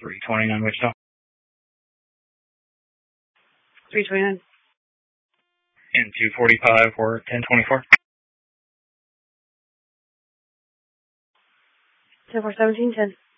329 Wichita. 329. And 245 for 1024. 10-4, 1710.